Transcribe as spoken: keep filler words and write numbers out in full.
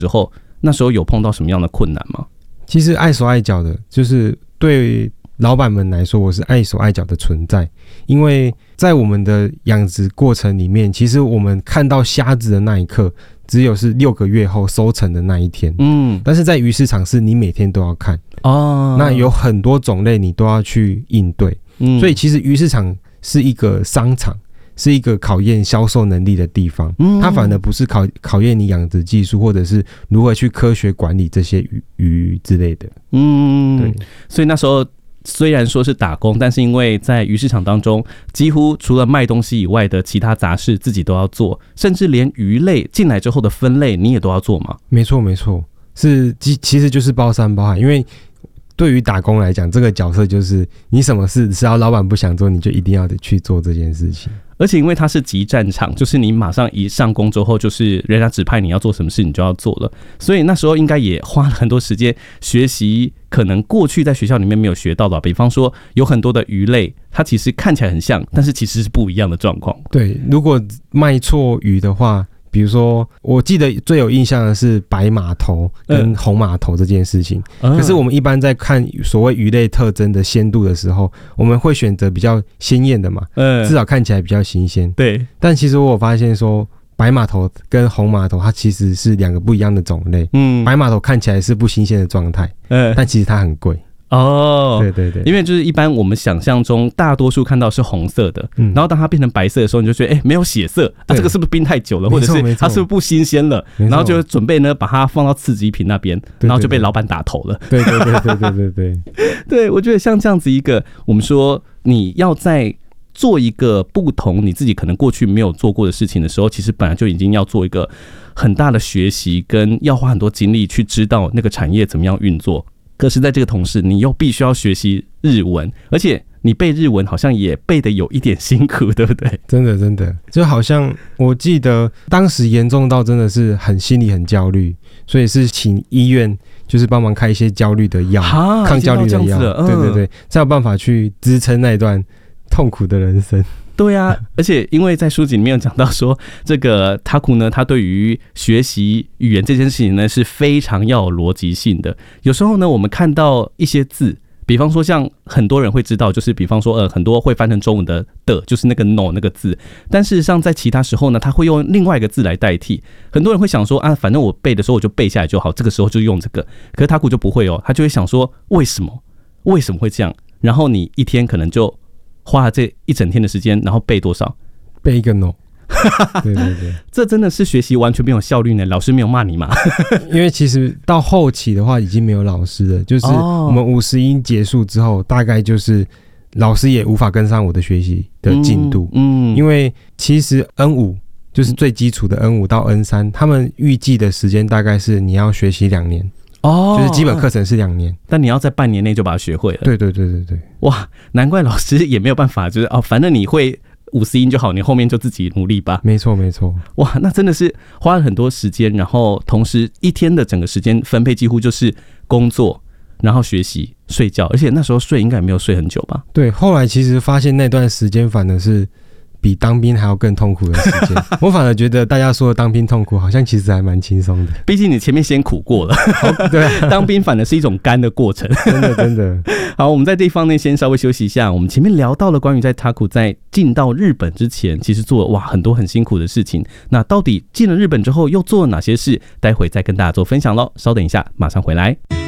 之后，那时候有碰到什么样的困难吗？ 其实碍手碍脚的，就是对老板们来说，我是碍手碍脚的存在，因为在我们的养殖过程里面，其实我们看到虾子的那一刻，只有是六个月后收成的那一天。嗯，但是在鱼市场是你每天都要看哦，那有很多种类你都要去应对。嗯，所以其实鱼市场是一个商场，是一个考验销售能力的地方。嗯，它反而不是考考验你养殖技术，或者是如何去科学管理这些鱼鱼之类的。嗯，对。 所以那时候虽然说是打工，但是因为在鱼市场当中，几乎除了卖东西以外的其他杂事自己都要做，甚至连鱼类进来之后的分类你也都要做吗？ 没错，没错，是其实就是包山包海，因为对于打工来讲，这个角色就是你什么事只要老板不想做，你就一定要得去做这件事情。 而且因为它是急战场，就是你马上一上工之后，就是人家指派你要做什么事，你就要做了。所以那时候应该也花了很多时间学习，可能过去在学校里面没有学到的。比方说，有很多的鱼类，它其实看起来很像，但是其实是不一样的状况。 对，如果卖错鱼的话，比如说，我记得最有印象的是白码头跟红码头这件事情。嗯、可是我们一般在看所谓鱼类特征的鲜度的时候，我们会选择比较鲜艳的嘛，嗯、至少看起来比较新鲜。对。但其实我有发现说，白码头跟红码头它其实是两个不一样的种类。嗯。白码头看起来是不新鲜的状态，嗯，但其实它很贵。哦，对对对， 因为就是一般我们想象中大多数看到是红色的，嗯、然后当它变成白色的时候，你就觉得哎、欸、没有血色啊，这个是不是冰太久了，或者是它是不是不新鲜了，然后就准备呢把它放到次级品那边，然后就被老板打头了。 对对对对对对对， 对，我觉得像这样子一个，我们说你要在做一个不同你自己可能过去没有做过的事情的时候，其实本来就已经要做一个很大的学习，跟要花很多精力去知道那个产业怎么样运作。可是在这个同时，你又必须要学习日文，而且你背日文好像也背得有一点辛苦，对不对？ 真的真的，就好像我记得当时严重到真的是很心里很焦虑，所以是请医院就是帮忙开一些焦虑的药，抗焦虑的药，嗯、对对对，才有办法去支撑那一段痛苦的人生。 对啊，而且因为在书籍里面有讲到说，这个 Taku 呢，他对于学习语言这件事情呢是非常要有逻辑性的。有时候呢，我们看到一些字，比方说像很多人会知道，就是比方说呃，很多会翻成中文的的，就是那个 no 那个字，但事实上在其他时候呢，他会用另外一个字来代替。很多人会想说啊，反正我背的时候我就背下来就好，这个时候就用这个。可是 Taku 就不会哦，他就会想说为什么为什么会这样？然后你一天可能就花了这一整天的时间，然后背多少？ 背一个 no。对对对， 这真的是学习完全没有效率呢。老师没有骂你吗？ 因为其实到后期的话，已经没有老师了。就是我们五十音结束之后，大概就是老师也无法跟上我的学习的进度。嗯，嗯因为其实 N 五就是最基础的 N 五到 N 三，他们预计的时间大概是你要学习两年。哦，就是基本课程是两年， 但你要在半年内就把它学会了。 对对对对对， 哇，难怪老师也没有办法，就是哦，反正你会五十音就好，你后面就自己努力吧。 没错没错， 哇，那真的是花了很多时间，然后同时一天的整个时间分配几乎就是工作，然后学习、睡觉，而且那时候睡应该也没有睡很久吧？ 对，后来其实发现那段时间反而是比当兵还要更痛苦的时间。我反而觉得大家说的当兵痛苦，好像其实还蛮轻松的。 毕竟你前面先苦过了。对、啊，当兵反而是一种干的过程。 真的真的。 好，我们在这一方面先稍微休息一下。我们前面聊到了关于在 Taku 在进到日本之前，其实做了哇很多很辛苦的事情。那到底进了日本之后又做了哪些事？待会再跟大家做分享咯。稍等一下，马上回来。